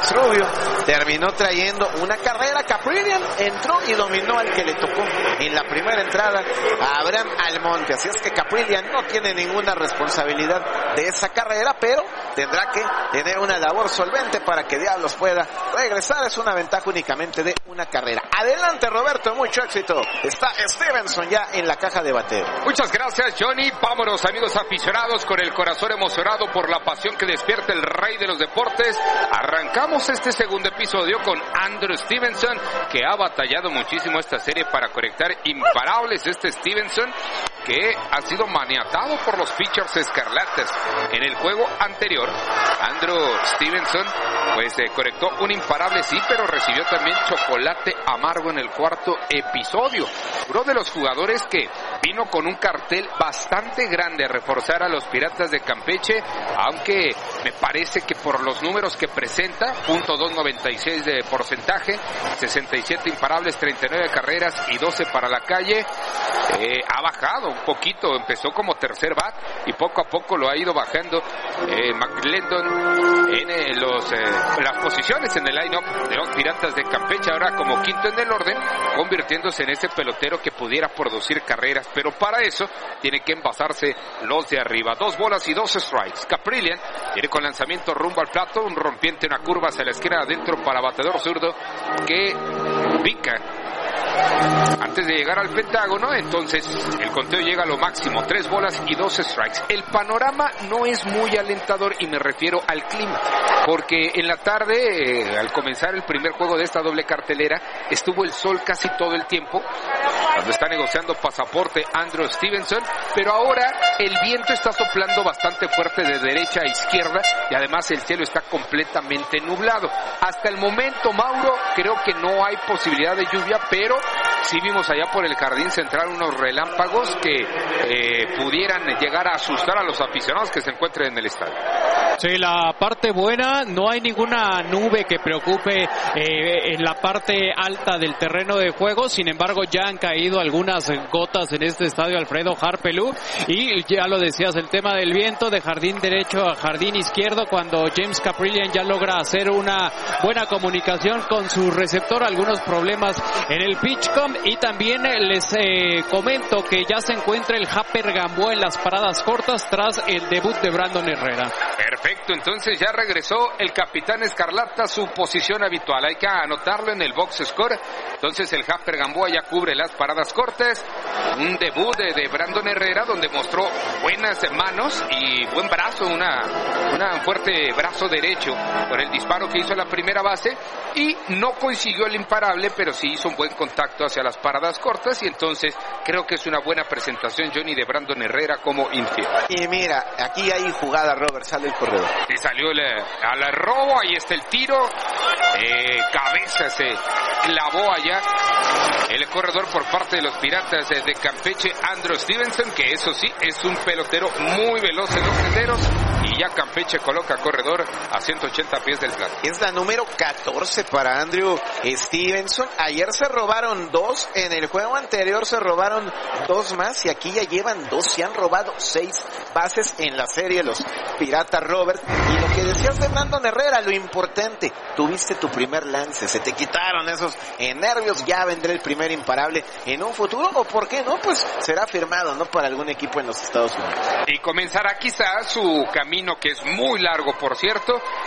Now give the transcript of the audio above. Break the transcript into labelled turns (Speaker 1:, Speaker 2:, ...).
Speaker 1: Alex Rubio terminó trayendo una carrera. Caprillion entró y dominó al que le tocó en la primera entrada a Abraham Almonte. Así es que Caprillion no tiene ninguna responsabilidad de esa carrera, pero tendrá que tener una labor solvente para que Diablos pueda regresar. Es una ventaja únicamente de una carrera. Adelante, Roberto, mucho éxito. Está Stevenson ya en la caja de bateo.
Speaker 2: Muchas gracias, Johnny. Vámonos, amigos aficionados, con el corazón emocionado por la pasión que despierta el rey de los deportes. Arrancamos este segundo episodio con Andrew Stevenson, que ha batallado muchísimo esta serie para conectar imparables. Stevenson, que ha sido maniatado por los pitchers escarlatas. En el juego anterior, Andrew Stevenson pues conectó un imparable, sí, pero recibió también chocolate amargo en el cuarto episodio. Uno de los jugadores que vino con un cartel bastante grande a reforzar a los Piratas de Campeche, aunque me parece que por los números que presenta, .296 de porcentaje, 67 imparables, 39 carreras y 12 para la calle, ha bajado un poquito. Empezó como tercer bat y poco a poco lo ha ido bajando McClendon en las posiciones en el line-up de los Piratas de Campeche, ahora como quinto en el orden, convirtiéndose en ese pelotero que pudiera producir carreras, pero para eso tiene que envasarse los de arriba. 2 bolas y 2 strikes. Caprillion viene con lanzamiento rumbo al plato, un rompiente, una curva hacia la esquina adentro para bateador zurdo que pica antes de llegar al pentágono. Entonces el conteo llega a lo máximo, 3 bolas y 2 strikes. El panorama no es muy alentador y me refiero al clima, porque en la tarde, al comenzar el primer juego de esta doble cartelera, estuvo el sol casi todo el tiempo, cuando está negociando pasaporte Andrew Stevenson, pero ahora el viento está soplando bastante fuerte de derecha a izquierda y además el cielo está completamente nublado. Hasta el momento, Mauro, creo que no hay posibilidad de lluvia, pero sí vimos allá por el jardín central unos relámpagos que pudieran llegar a asustar a los aficionados que se encuentren en el estadio.
Speaker 3: Sí, la parte buena, no hay ninguna nube que preocupe en la parte alta del terreno de juego. Sin embargo, ya han caído algunas gotas en este estadio Alfredo Harpelú, y ya lo decías, el tema del viento de jardín derecho a jardín izquierdo, cuando James Caprillion ya logra hacer una buena comunicación con su receptor, algunos problemas en el pitchcom. Y también les comento que ya se encuentra el Happer Gamboa en las paradas cortas tras el debut de Brandon Herrera.
Speaker 2: Perfecto, entonces ya regresó el capitán Escarlata a su posición habitual. Hay que anotarlo en el box score. Entonces el Happer Gamboa ya cubre las paradas cortas. Un debut de Brandon Herrera, donde mostró buenas manos y buen brazo, un fuerte brazo derecho por el disparo que hizo en la primera base, y no consiguió el imparable, pero sí hizo un buen contacto hacia las paradas cortas, y entonces creo que es una buena presentación, Johnny, de Brandon Herrera como infield.
Speaker 1: Y mira, aquí hay jugada, Robert, sale el corredor.
Speaker 2: Y salió al robo, ahí está el tiro, cabeza se clavó allá el corredor por parte de los Piratas de Campeche, Andrew Stevenson, que eso sí, es un pelotero muy veloz en los senderos, y ya Campeche coloca corredor a 180 pies del plato.
Speaker 1: Es la número 14 para Andrew Stevenson. Ayer se robaron 2, en el juego anterior se robaron 2 más, y aquí ya llevan 2, se han robado 6 bases en la serie los Piratas, Robert. Y lo que decías de Brandon Herrera, lo importante, tuviste tu primer lance, se te quitaron esos nervios, ya vendrá el primer imparable en un futuro, o por qué no, pues será firmado, ¿no?, para algún equipo en los Estados Unidos.
Speaker 2: Y comenzará quizás su camino, que es muy largo, por cierto,